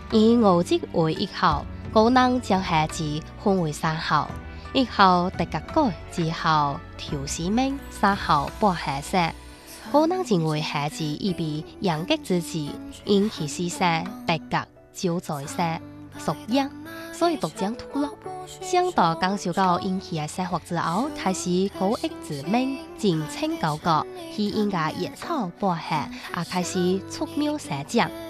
以五职为一校，高能将孩子分为三校：一校特格改之后调试命，三校半下生。高能认为孩子已被严格自治，因其思想特格就在生属养，所以独将吐露。想到感受到因其嘅生活之後，開始高壓自命，盡清高國，去應該野草播下，也開始出苗生長。